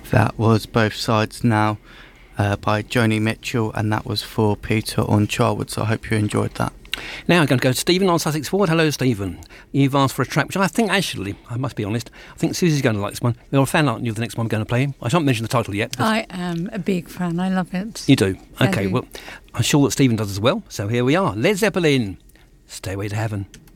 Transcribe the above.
That was Both Sides Now by Joni Mitchell, and that was for Peter on Charwood, so I hope you enjoyed that. Now I'm going to go to Stephen on Sussex Ford. Hello, Stephen. You've asked for a track which I think, actually, I must be honest, I think Susie's going to like this one. You're a fan, aren't you, of the next one I'm going to play? I shan't mention the title yet. I am a big fan. I love it. You do? I Okay, do. well, I'm sure that Stephen does as well. So here we are. Led Zeppelin, Stairway to Heaven.